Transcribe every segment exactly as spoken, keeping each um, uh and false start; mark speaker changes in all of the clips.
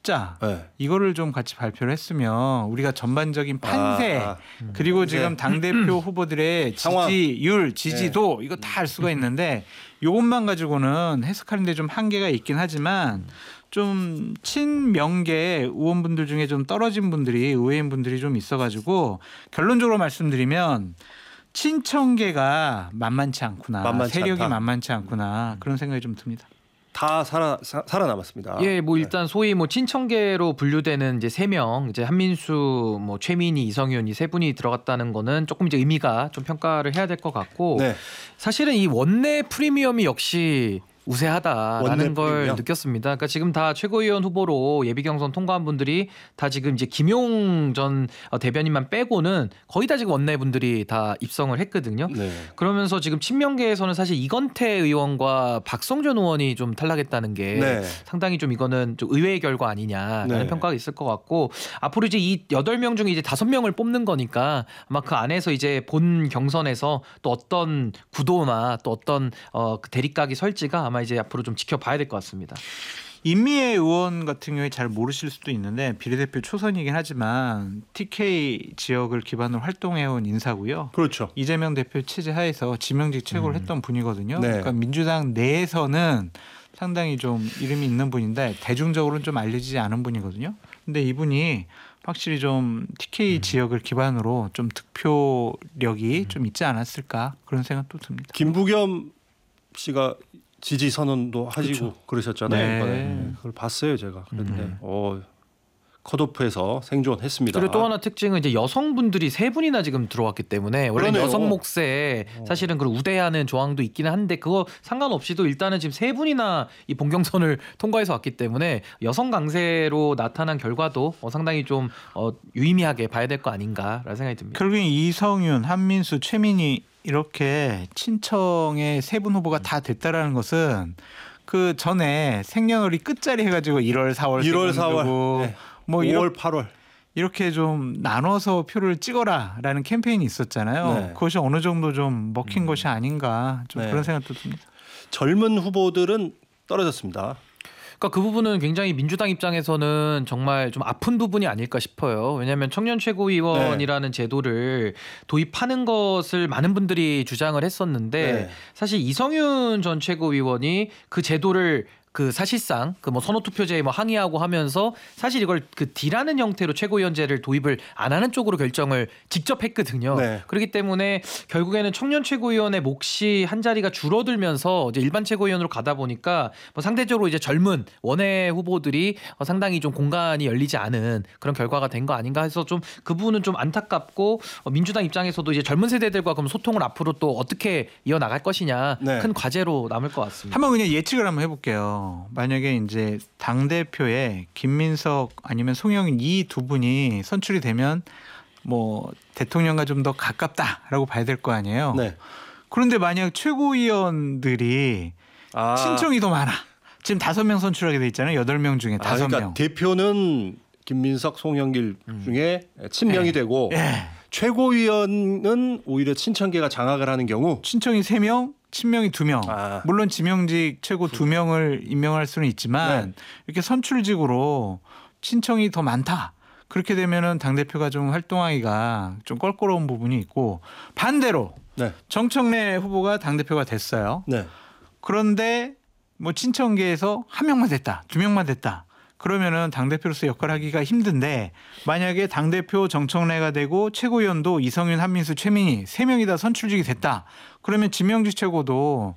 Speaker 1: 숫자
Speaker 2: 네.
Speaker 1: 이거를 좀 같이 발표를 했으면 우리가 전반적인 판세
Speaker 2: 아, 아.
Speaker 1: 그리고
Speaker 2: 네.
Speaker 1: 지금 당대표 후보들의
Speaker 2: 상황.
Speaker 1: 지지율, 지지도 이거 다 알 수가 있는데 이것만 가지고는 해석하는 데 좀 한계가 있긴 하지만 좀 친명계 의원분들 중에 좀 떨어진 분들이 의회인분들이 좀 있어가지고 결론적으로 말씀드리면 친청계가 만만치 않구나.
Speaker 2: 만만치
Speaker 1: 세력이
Speaker 2: 않다.
Speaker 1: 만만치 않구나. 그런 생각이 좀 듭니다.
Speaker 2: 다 살아 사, 살아남았습니다.
Speaker 3: 예, 뭐 일단 소위 뭐 친청계로 분류되는 이제 세 명, 이제 한민수, 뭐 최민희, 이성윤 이 세 분이 들어갔다는 거는 조금 이제 의미가 좀 평가를 해야 될 것 같고,
Speaker 2: 네.
Speaker 3: 사실은 이 원내 프리미엄이 역시 우세하다라는
Speaker 2: 원내
Speaker 3: 걸
Speaker 2: 프리미엄.
Speaker 3: 느꼈습니다. 그러니까 지금 다 최고위원 후보로 예비 경선 통과한 분들이 다 지금 이제 김용 전 대변인만 빼고는 거의 다 지금 원내 분들이 다 입성을 했거든요.
Speaker 2: 네.
Speaker 3: 그러면서 지금 친명계에서는 사실 이건태 의원과 박성준 의원이 좀 탈락했다는 게
Speaker 2: 네.
Speaker 3: 상당히 좀 이거는 좀 의외의 결과 아니냐라는
Speaker 2: 네.
Speaker 3: 평가가 있을 것 같고, 앞으로 이제 이 여덟 명 중에 이제 다섯 명을 뽑는 거니까 아마 그 안에서 이제 본 경선에서 또 어떤 구도나 또 어떤 어, 그 대립각이 설지가 아마 이제 앞으로 좀 지켜봐야 될 것 같습니다.
Speaker 1: 임미애 의원 같은 경우에 잘 모르실 수도 있는데 비례대표 초선이긴 하지만 티케이 지역을 기반으로 활동해온 인사고요.
Speaker 2: 그렇죠.
Speaker 1: 이재명 대표 체제 하에서 지명직 최고를
Speaker 3: 음.
Speaker 1: 했던 분이거든요.
Speaker 2: 네.
Speaker 1: 그러니까 민주당 내에서는 상당히 좀 이름이 있는 분인데 대중적으로는 좀 알려지지 않은 분이거든요. 근데 이분이 확실히 좀 티케이
Speaker 3: 음.
Speaker 1: 지역을 기반으로 좀 득표력이 음. 좀 있지 않았을까 그런 생각도 듭니다.
Speaker 2: 김부겸 씨가 지지 선언도 하시고
Speaker 1: 그렇죠.
Speaker 2: 그러셨잖아요.
Speaker 1: 네.
Speaker 2: 이번에. 네. 그걸 봤어요 제가. 그런데
Speaker 3: 음.
Speaker 2: 어, 컷오프에서 생존했습니다.
Speaker 3: 그리고 또 하나 특징은 이제 여성분들이 세 분이나 지금 들어왔기 때문에 원래
Speaker 2: 그러네요.
Speaker 3: 여성 몫에 사실은 그걸 우대하는 조항도 있기는 한데 그거 상관없이도 일단은 지금 세 분이나 이 본경선을 통과해서 왔기 때문에 여성 강세로 나타난 결과도 어 상당히 좀 어 유의미하게 봐야 될 거 아닌가라는 생각이 듭니다.
Speaker 1: 결국엔 이성윤, 한민수, 최민희 이렇게 친청의 세 분 후보가 다 됐다라는 것은 그 전에 생년월일 끝자리 해가지고 일월, 사월,
Speaker 2: 일월, 사월, 네.
Speaker 1: 뭐
Speaker 2: 오월, 팔월
Speaker 1: 이렇게 좀 나눠서 표를 찍어라라는 캠페인이 있었잖아요.
Speaker 2: 네.
Speaker 1: 그것이 어느 정도 좀 먹힌
Speaker 2: 음.
Speaker 1: 것이 아닌가 좀
Speaker 2: 네.
Speaker 1: 그런 생각도 듭니다.
Speaker 2: 젊은 후보들은 떨어졌습니다.
Speaker 3: 그러니까 그 부분은 굉장히 민주당 입장에서는 정말 좀 아픈 부분이 아닐까 싶어요. 왜냐하면 청년 최고위원이라는 네. 제도를 도입하는 것을 많은 분들이 주장을 했었는데 네. 사실 이성윤 전 최고위원이 그 제도를 그 사실상 그 뭐 선호투표제에 뭐 항의하고 하면서 사실 이걸 그 D라는 형태로 최고위원제를 도입을 안 하는 쪽으로 결정을 직접 했거든요. 네. 그렇기 때문에 결국에는 청년 최고위원의 몫이 한 자리가 줄어들면서 이제 일반 최고위원으로 가다 보니까 뭐 상대적으로 이제 젊은 원외 후보들이 상당히 좀 공간이 열리지 않은 그런 결과가 된 거 아닌가 해서 좀 그 부분은 좀 안타깝고 민주당 입장에서도 이제 젊은 세대들과 그럼 소통을 앞으로 또 어떻게 이어 나갈 것이냐 네. 큰 과제로 남을 것 같습니다.
Speaker 1: 한번 그냥 예측을 한번 해볼게요. 만약에 이제 당 대표에 김민석 아니면 송영인 이 두 분이 선출이 되면 뭐 대통령과 좀 더 가깝다라고 봐야 될 거 아니에요. 네. 그런데 만약 최고위원들이 아. 친청이 더 많아. 지금 다섯 명 선출하게 돼 있잖아요. 여덟 명 중에 다섯 명.
Speaker 2: 아, 그러니까 대표는 김민석, 송영길 음. 중에 친명이 네. 되고 네. 최고위원은 오히려 친청계가 장악을 하는 경우
Speaker 1: 친청이 세 명, 친명이 두 명. 아. 물론 지명직 최고 두 명을 임명할 수는 있지만 네. 이렇게 선출직으로 친청이 더 많다. 그렇게 되면은 당대표가 좀 활동하기가 좀 껄끄러운 부분이 있고 반대로 네. 정청래 후보가 당대표가 됐어요. 네. 그런데 뭐 친청계에서 한 명만 됐다. 두 명만 됐다. 그러면은 당대표로서 역할을 하기가 힘든데 만약에 당대표 정청래가 되고 최고위원도 이성윤, 한민수, 최민희 세 명이 다 선출직이 됐다. 그러면 지명직 최고도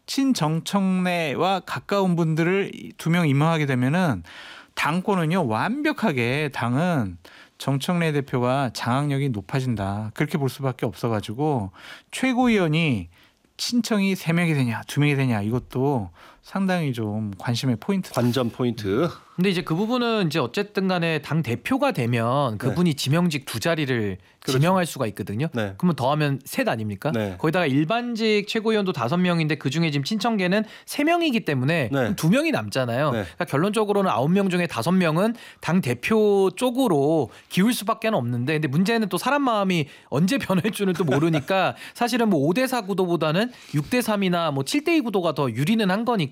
Speaker 1: 친정청래와 가까운 분들을 두 명 임명하게 되면은 당권은요 완벽하게 당은 정청래 대표가 장악력이 높아진다. 그렇게 볼 수밖에 없어가지고 최고위원이 친청이 세 명이 되냐 두 명이 되냐 이것도 상당히 좀 관심의 포인트.
Speaker 2: 관전 포인트.
Speaker 3: 근데 이제 그 부분은 이제 어쨌든 간에 당 대표가 되면 그분이 네. 지명직 두 자리를 그렇죠. 지명할 수가 있거든요. 네. 그러면 더하면 셋 아닙니까? 네. 거기다가 일반직 최고위원도 다섯 명인데 그중에 지금 친청계는 세 명이기 때문에 네. 두 명이 남잖아요. 네. 그러니까 결론적으로는 아홉 명 중에 다섯 명은 당 대표 쪽으로 기울 수밖에 없는데 근데 문제는 또 사람 마음이 언제 변할 줄은 또 모르니까 사실은 뭐 오 대 사 구도보다는 육 대 삼이나 뭐 칠 대 이 구도가 더 유리는 한 거니까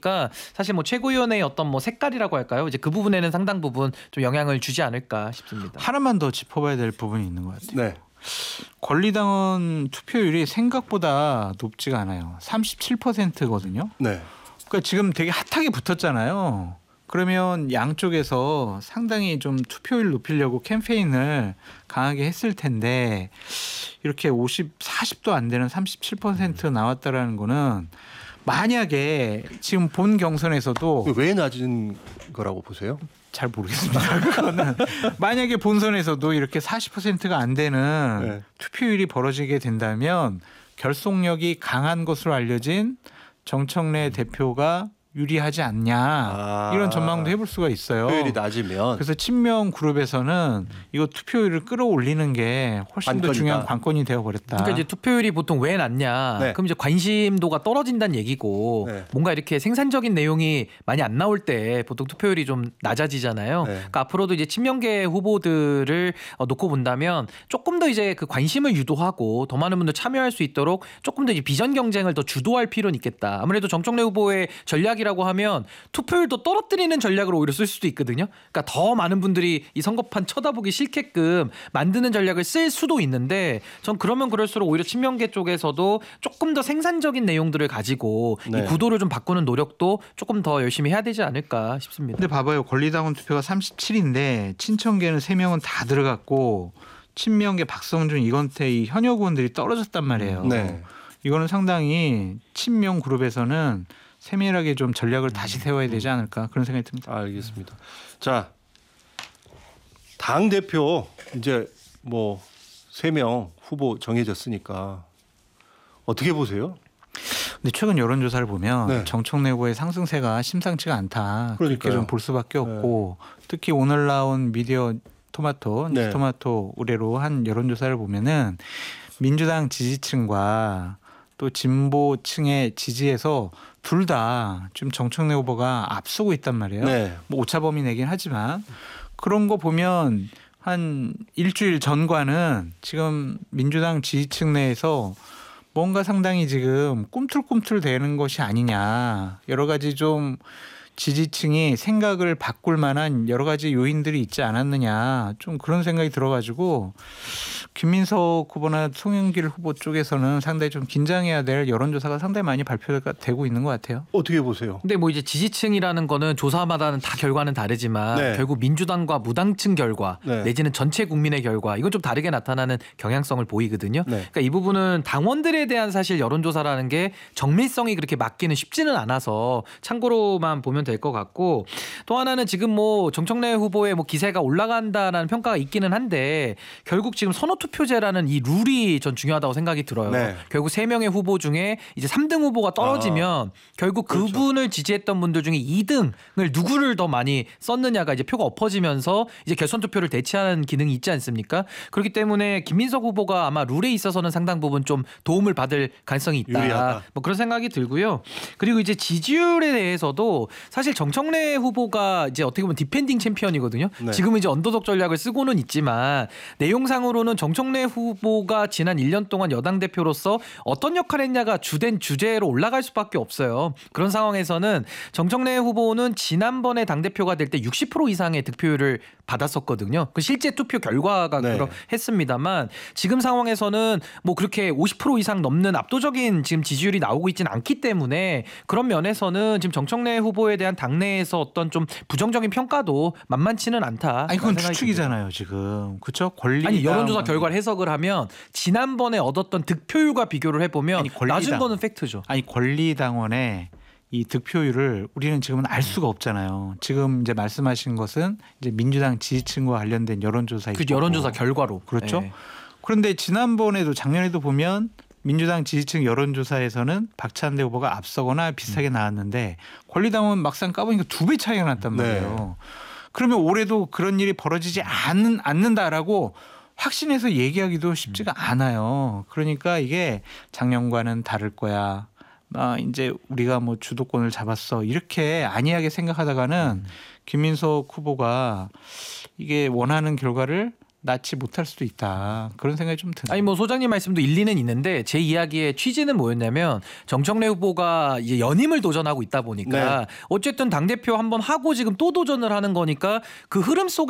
Speaker 3: 보니까 사실 뭐 최고위원회의 어떤 뭐 색깔이라고 할까요? 이제 그 부분에는 상당 부분 좀 영향을 주지 않을까 싶습니다.
Speaker 1: 하나만 더 짚어봐야 될 부분이 있는 것 같아요.
Speaker 2: 네.
Speaker 1: 권리당원 투표율이 생각보다 높지가 않아요. 삼십칠 퍼센트거든요.
Speaker 2: 네.
Speaker 1: 그러니까 지금 되게 핫하게 붙었잖아요. 그러면 양쪽에서 상당히 좀 투표율 높이려고 캠페인을 강하게 했을 텐데 이렇게 오십, 사십도 안 되는 삼십칠 퍼센트 나왔다라는 거는 만약에 지금 본 경선에서도
Speaker 2: 왜 낮은 거라고 보세요?
Speaker 1: 잘 모르겠습니다. 그거는 만약에 본선에서도 이렇게 사십 퍼센트가 안 되는
Speaker 2: 네.
Speaker 1: 투표율이 벌어지게 된다면 결속력이 강한 것으로 알려진 정청래 대표가 유리하지 않냐
Speaker 2: 아.
Speaker 1: 이런 전망도 해볼 수가 있어요.
Speaker 2: 투표율이 낮으면
Speaker 1: 그래서 친명 그룹에서는 이거 투표율을 끌어올리는 게 훨씬
Speaker 2: 관건이다.
Speaker 1: 더 중요한 관건이 되어버렸다.
Speaker 3: 그러니까 이제 투표율이 보통 왜 낮냐?
Speaker 2: 네.
Speaker 3: 그럼 이제 관심도가 떨어진다는 얘기고
Speaker 2: 네.
Speaker 3: 뭔가 이렇게 생산적인 내용이 많이 안 나올 때 보통 투표율이 좀 낮아지잖아요.
Speaker 2: 네.
Speaker 3: 그러니까 앞으로도 이제 친명계 후보들을 어, 놓고 본다면 조금 더 이제 그 관심을 유도하고 더 많은 분들 참여할 수 있도록 조금 더 이제 비전 경쟁을 더 주도할 필요는 있겠다. 아무래도 정청래 후보의 전략이 라고 하면 투표율도 떨어뜨리는 전략으로 오히려 쓸 수도 있거든요. 그러니까 더 많은 분들이 이 선거판 쳐다보기 싫게끔 만드는 전략을 쓸 수도 있는데 전 그러면 그럴수록 오히려 친명계 쪽에서도 조금 더 생산적인 내용들을 가지고
Speaker 2: 네.
Speaker 3: 이 구도를 좀 바꾸는 노력도 조금 더 열심히 해야 되지 않을까 싶습니다.
Speaker 1: 근데 봐봐요. 권리당원 투표가 삼십칠인데 친청계는 세 명은 다 들어갔고 친명계 박성준, 이건태 이 현역 의원들이 떨어졌단 말이에요.
Speaker 2: 네.
Speaker 1: 이거는 상당히 친명 그룹에서는 세밀하게 좀 전략을 다시 세워야 되지 않을까 그런 생각이 듭니다.
Speaker 2: 알겠습니다. 자, 당 대표 이제 뭐 세 명 후보 정해졌으니까 어떻게 보세요?
Speaker 1: 근데 최근 여론조사를 보면
Speaker 2: 네.
Speaker 1: 정청래 후보의 상승세가 심상치가 않다. 그렇게
Speaker 2: 그러니까요.
Speaker 1: 좀 볼 수밖에 없고 특히 오늘 나온 미디어 토마토,
Speaker 2: 네.
Speaker 1: 토마토 의뢰로 한 여론조사를 보면은 민주당 지지층과 또 진보층의 지지에서 둘 다 좀 정청래 후보가 앞서고 있단 말이에요.
Speaker 2: 네.
Speaker 1: 뭐 오차범위 내긴 하지만 그런 거 보면 한 일주일 전과는 지금 민주당 지지층 내에서 뭔가 상당히 지금 꿈틀꿈틀 되는 것이 아니냐. 여러 가지 좀 지지층이 생각을 바꿀 만한 여러 가지 요인들이 있지 않았느냐. 좀 그런 생각이 들어가지고 김민석 후보나 송영길 후보 쪽에서는 상당히 좀 긴장해야 될 여론조사가 상당히 많이 발표가 되고 있는 것 같아요.
Speaker 2: 어떻게 보세요?
Speaker 3: 근데 뭐 이제 지지층이라는 거는 조사마다는 다 결과는 다르지만
Speaker 2: 네.
Speaker 3: 결국 민주당과 무당층 결과
Speaker 2: 네.
Speaker 3: 내지는 전체 국민의 결과 이건 좀 다르게 나타나는 경향성을 보이거든요.
Speaker 2: 네.
Speaker 3: 그러니까 이 부분은 당원들에 대한 사실 여론조사라는 게 정밀성이 그렇게 맞기는 쉽지는 않아서 참고로만 보면 될 것 같고 또 하나는 지금 뭐 정청래 후보의 뭐 기세가 올라간다라는 평가가 있기는 한데 결국 지금 선호 투표제라는 이 룰이 전 중요하다고 생각이 들어요.
Speaker 2: 네.
Speaker 3: 결국 세 명의 후보 중에 이제 삼 등 후보가 떨어지면 아, 결국
Speaker 2: 그렇죠.
Speaker 3: 그분을 지지했던 분들 중에 이 등을 누구를 더 많이 썼느냐가 이제 표가 엎어지면서 이제 결선 투표를 대체하는 기능이 있지 않습니까? 그렇기 때문에 김민석 후보가 아마 룰에 있어서는 상당 부분 좀 도움을 받을 가능성이 있다.
Speaker 2: 유리하다.
Speaker 3: 뭐 그런 생각이 들고요. 그리고 이제 지지율에 대해서도 사실 정청래 후보가 이제 어떻게 보면 디펜딩 챔피언이거든요.
Speaker 2: 네.
Speaker 3: 지금은 이제 언더독 전략을 쓰고는 있지만 내용상으로는 정청래 후보가 지난 일 년 동안 여당 대표로서 어떤 역할을 했냐가 주된 주제로 올라갈 수밖에 없어요. 그런 상황에서는 정청래 후보는 지난번에 당대표가 될 때 육십 퍼센트 이상의 득표율을 받았었거든요. 그 실제 투표 결과가
Speaker 2: 네.
Speaker 3: 그렇했습니다만 지금 상황에서는 뭐 그렇게 오십 퍼센트 이상 넘는 압도적인 지금 지지율이 나오고 있지는 않기 때문에 그런 면에서는 지금 정청래 후보에 대한 당내에서 어떤 좀 부정적인 평가도 만만치는 않다.
Speaker 1: 아니 그건 추측이잖아요 지금. 그렇죠? 권리
Speaker 3: 아니 여론조사 결과를 해석을 하면 지난번에 얻었던 득표율과 비교를 해보면
Speaker 1: 아니, 권리당.
Speaker 3: 낮은 거는 팩트죠.
Speaker 1: 아니 권리당원의 이 득표율을 우리는 지금은 알 수가 없잖아요. 지금 이제 말씀하신 것은 이제 민주당 지지층과 관련된 여론조사이고
Speaker 3: 그 여론조사 결과로
Speaker 1: 그렇죠.
Speaker 3: 네.
Speaker 1: 그런데 지난번에도 작년에도 보면 민주당 지지층 여론조사에서는 박찬대 후보가 앞서거나 비슷하게 나왔는데 권리당원 막상 까보니까 두 배 차이가 났단 말이에요.
Speaker 2: 네.
Speaker 1: 그러면 올해도 그런 일이 벌어지지 않는, 않는다라고 확신해서 얘기하기도 쉽지가 않아요. 그러니까 이게 작년과는 다를 거야. 아, 이제 우리가 뭐 주도권을 잡았어. 이렇게 안이하게 생각하다가는 김민석 후보가 이게 원하는 결과를 낳지 못할 수도 있다. 그런 생각이 좀 드네요.
Speaker 3: 아니 뭐 소장님 말씀도 일리는 있는데 제 이야기의 취지는 뭐였냐면 정청래 후보가 이제 연임을 도전하고 있다 보니까
Speaker 2: 네.
Speaker 3: 어쨌든 당대표 한번 하고 지금 또 도전을 하는 거니까 그 흐름 속에